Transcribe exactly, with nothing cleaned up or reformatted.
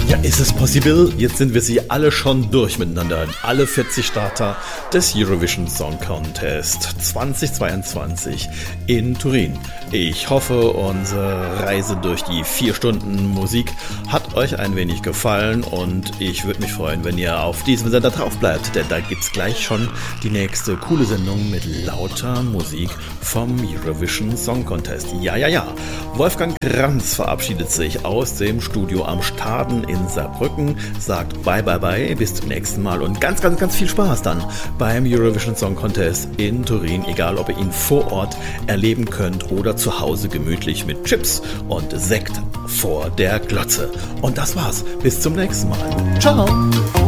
Ja, ist es possible? Jetzt sind wir sie alle schon durch miteinander. Alle vierzig Starter des Eurovision Song Contest zweitausendzweiundzwanzig in Turin. Ich hoffe, unsere Reise durch die vier Stunden Musik hat euch ein wenig gefallen und ich würde mich freuen, wenn ihr auf diesem Sender drauf bleibt, denn da gibt's gleich schon die nächste coole Sendung mit lauter Musik vom Eurovision Song Contest. Ja, ja, ja. Wolfgang Kranz verabschiedet sich aus dem Studio am Staden in Saarbrücken, sagt bye bye bye, bis zum nächsten Mal und ganz, ganz, ganz viel Spaß dann beim Eurovision Song Contest in Turin, egal ob ihr ihn vor Ort erleben könnt oder zu Hause gemütlich mit Chips und Sekt vor der Glotze. Und das war's, bis zum nächsten Mal. Ciao!